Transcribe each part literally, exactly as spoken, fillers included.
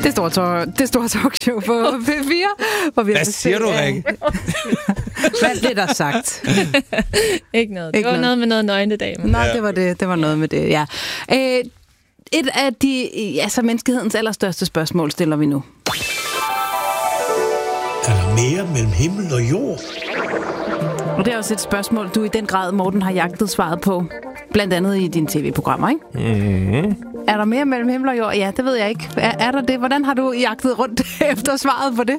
Det store, talk, det store talkshow på P fire. Hvor vi Hvad siger du, Rikke? Hvad blev der sagt? Ikke noget. Det Ikke var noget. noget med noget nøgnedamer. Nej, det var det. Det var noget med det, ja. Øh, et af de, altså menneskehedens allerstørste spørgsmål stiller vi nu. Er der mere mellem himmel og jord? Og det er også et spørgsmål, du i den grad, Morten, har jagtet svaret på. Blandt andet i dine tv-programmer, ikke? Mm-hmm. Er der mere mellem himmel og jord? Ja, det ved jeg ikke. Er, er der det? Hvordan har du jagtet rundt efter svaret på det?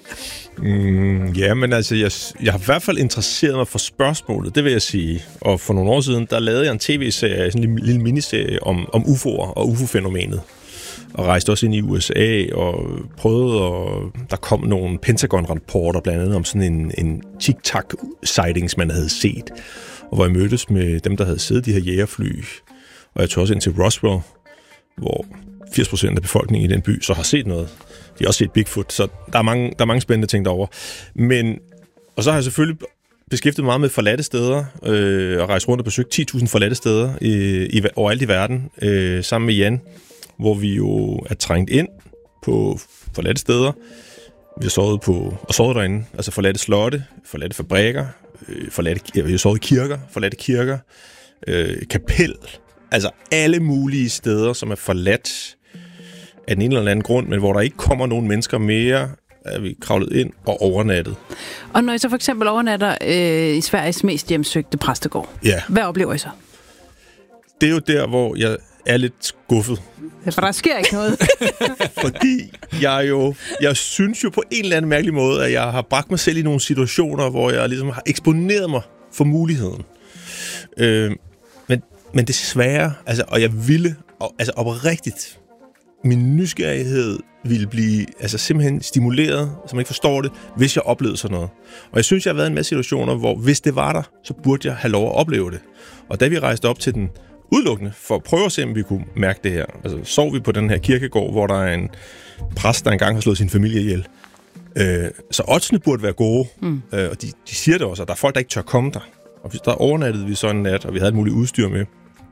Mm, ja, men altså, jeg, jeg har i hvert fald interesseret mig for spørgsmålet, det vil jeg sige. Og for nogle år siden, der lavede jeg en tv-serie, sådan en lille miniserie om, om U F O'er og U F O-fænomenet. Og rejste også ind i U S A og prøvede, og der kom nogle Pentagon-rapporter, blandt andet om sådan en, en tic-tac-sightings, man havde set. Og hvor jeg mødtes med dem, der havde siddet de her jægerfly. Og jeg tog også ind til Roswell, hvor firs procent af befolkningen i den by så har set noget. De har også set Bigfoot, så der er mange, der er mange spændende ting derovre. Men, og så har jeg selvfølgelig beskæftiget meget med forladte steder, øh, og rejst rundt og besøgt ti tusind forladte steder i, i, overalt i verden, øh, sammen med Jan, hvor vi jo er trængt ind på forladte steder. Vi har sovet på, og sovet derinde, altså forladte slotte, forladte fabrikker, øh, forladte, vi har sovet i kirker, forladte kirker, øh, kapel, altså alle mulige steder, som er forladt af den ene eller anden grund, men hvor der ikke kommer nogen mennesker mere, er vi kravlet ind og overnattet. Og når I så for eksempel overnatter øh, i Sveriges mest hjemsøgte præstegård, Ja. hvad oplever I så? Det er jo der, hvor jeg er lidt skuffet. For der sker ikke noget. Fordi jeg jo, jeg synes jo på en eller anden mærkelig måde, at jeg har bragt mig selv i nogle situationer, hvor jeg ligesom har eksponeret mig for muligheden. Øh, men, men desværre, altså, og jeg ville, og, altså oprigtigt, min nysgerrighed ville blive altså simpelthen stimuleret, så man ikke forstår det, hvis jeg oplevede sådan noget. Og jeg synes, jeg har været i en masse situationer, hvor hvis det var der, så burde jeg have lov at opleve det. Og da vi rejste op til den udelukkende for at prøve at se, om vi kunne mærke det her. Altså, sov vi på den her kirkegård, hvor der er en præst, der engang har slået sin familie ihjel. Øh, så oddsene burde være gode, mm. øh, og de, de siger det også, at der er folk, der ikke tør komme der. Og der overnattede vi så en nat, og vi havde et muligt udstyr med.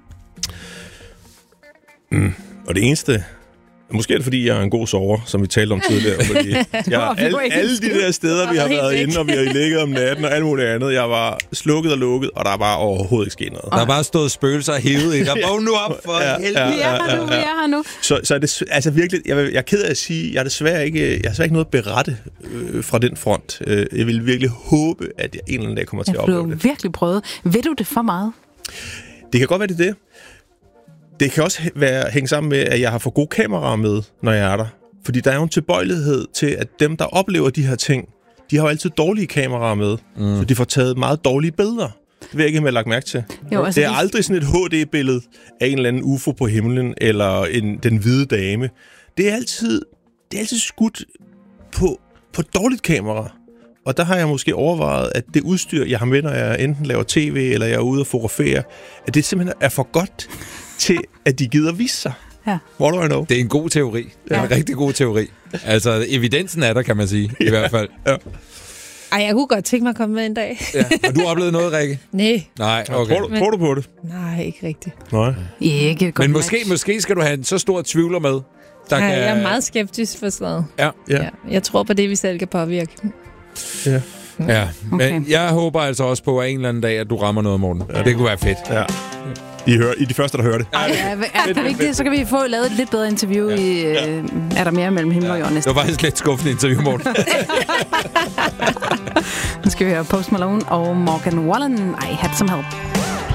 Mm. Og det eneste... Måske er det, fordi jeg er en god sover, som vi talte om tidligere. Fordi jeg, alle, alle de der steder, vi har været inde, og vi har ligget om natten, og alt muligt andet, jeg var slukket og lukket, og der er bare overhovedet ikke sket noget. Der er bare stået spøgelser og hævet i dig. Vågn nu op for ja, helvede. ja, Vi er her nu, vi er her nu. Så, så er det altså virkelig, jeg, jeg er ked af at sige, jeg er desværre ikke, jeg har desværre ikke noget at berette øh, fra den front. Øh, jeg vil virkelig håbe, at jeg en eller anden dag kommer til at opleve det. Jeg har virkelig prøvet. Ved du det for meget? Det kan godt være, det er det. Det kan også være, hænge sammen med, at jeg har for gode kameraer med, når jeg er der. Fordi der er jo en tilbøjelighed til, at dem, der oplever de her ting, de har jo altid dårlige kameraer med. Mm. Så de får taget meget dårlige billeder. Det vil jeg ikke have lagt mærke til. Jo, altså det er det... aldrig sådan et H D-billede af en eller anden U F O på himlen, eller en, den hvide dame. Det er altid, det er altid skudt på, på dårligt kamera. Og der har jeg måske overvejet, at det udstyr, jeg har med, når jeg enten laver tv, eller jeg er ude og fotografere, at det simpelthen er for godt til, at de gider vise sig. Ja. What do I know? Det er en god teori. Det er ja. en rigtig god teori. Altså, evidensen er der, kan man sige, i ja. hvert fald. Ja. Ej, jeg kunne godt tænke mig at komme med en dag. Ja. Har du oplevet noget, Rikke? Nej. Nej, okay. Tror du, tror du på det? Nej, ikke rigtigt. Nej. Ikke Men måske, måske skal du have en så stor tvivler med, der Nej, kan... jeg er meget skeptisk for sådan noget. Ja. Ja. Ja. Jeg tror på det, vi selv kan påvirke. Ja. Ja, Okay. men jeg håber altså også på, at en eller anden dag, at du rammer noget, Morten. Ja. Det kunne være fedt. Ja. I, hører, I de første, der hører det. Ej, ja, ja, kan vi ikke det? Så kan vi få lavet et lidt bedre interview ja. i... Øh, er der mere mellem himmel og jord næste? Det var faktisk lidt skuffende interview, Morten. Nu skal vi høre Post Malone og Morgan Wallen. Ej, have some help.